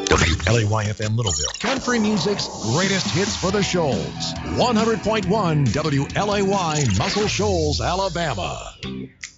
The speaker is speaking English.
WLAY-FM Littleville. Country music's greatest hits for the Shoals. 100.1 WLAY, Muscle Shoals, Alabama.